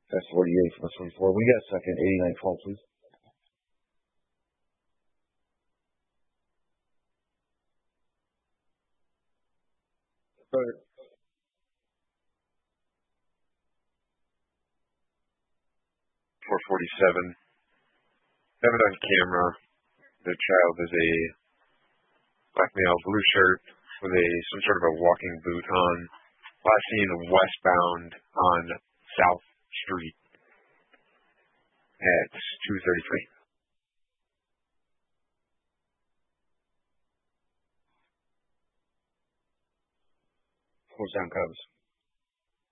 That's 48 from 24. We got a second. 8912, please. Right. 447. Have it on camera. The child is a black male, blue shirt with some sort of a walking boot on. Last seen westbound on South Street at 2:33. Close down Cubs.